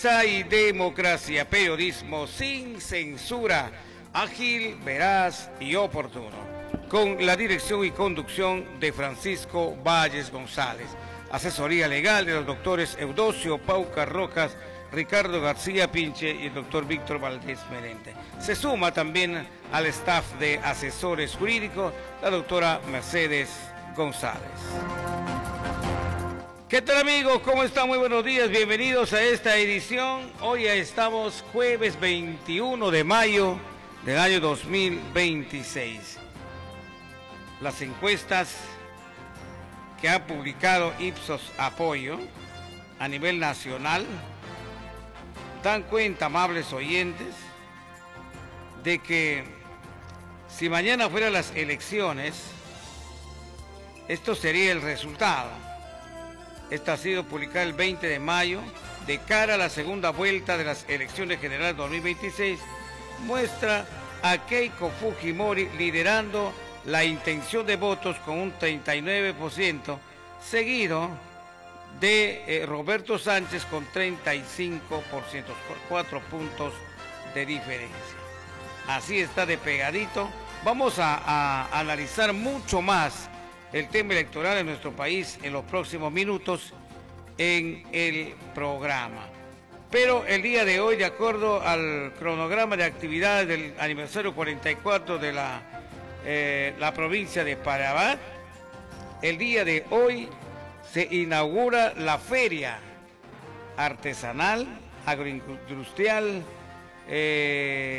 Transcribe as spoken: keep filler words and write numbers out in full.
Y democracia, periodismo sin censura, ágil, veraz y oportuno, con la dirección y conducción de Francisco Valles González, asesoría legal de los doctores Eudosio Pauca Rojas, Ricardo García Pinche y el doctor Víctor Valdés Merente. Se suma también al staff de asesores jurídicos la doctora Mercedes González. ¿Qué tal, amigos? ¿Cómo están? Muy buenos días, bienvenidos a esta edición. Hoy estamos jueves veintiuno de mayo del año dos mil veintiséis. Las encuestas que ha publicado Ipsos Apoyo a nivel nacional dan cuenta, amables oyentes, de que si mañana fueran las elecciones, esto sería el resultado. Esta ha sido publicada el veinte de mayo, de cara a la segunda vuelta de las elecciones generales dos mil veintiséis, muestra a Keiko Fujimori liderando la intención de votos con un treinta y nueve por ciento, seguido de eh, Roberto Sánchez con treinta y cinco por ciento, cuatro puntos de diferencia. Así está de pegadito. Vamos a, a analizar mucho más el tema electoral en nuestro país en los próximos minutos en el programa. Pero el día de hoy, de acuerdo al cronograma de actividades del aniversario cuarenta y cuatro de la, eh, la provincia de Parabat, el día de hoy se inaugura la feria artesanal, agroindustrial, eh,